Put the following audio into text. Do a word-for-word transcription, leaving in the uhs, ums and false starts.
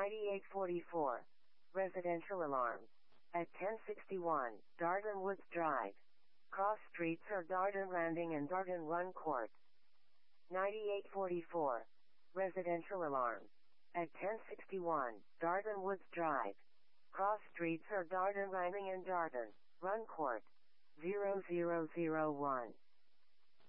ninety-eight forty-four. Residential alarm. At ten sixty-one, Darden Woods Drive. Cross streets are Darden Landing and Darden Run Court. ninety-eight forty-four. Residential alarm. At ten sixty-one, Darden Woods Drive. Cross streets are Darden Landing and Darden Run Court. zero zero zero one.